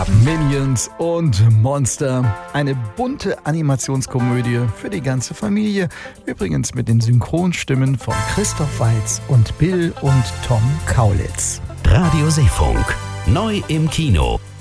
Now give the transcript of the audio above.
Abend. Minions und Monster. Eine bunte Animationskomödie für die ganze Familie. Übrigens mit den Synchronstimmen von Christoph Waltz und Bill und Tom Kaulitz. Radio Seefunk. Neu im Kino.